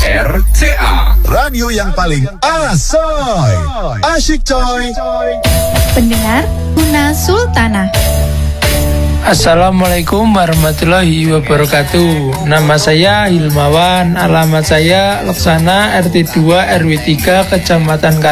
RCA, radio yang paling asoy, asyik coy. Pendengar Guna Sultana. Assalamualaikum warahmatullahi wabarakatuh. Nama saya Hilmawan, alamat saya Laksana, RT 2 RW 3 Kecamatan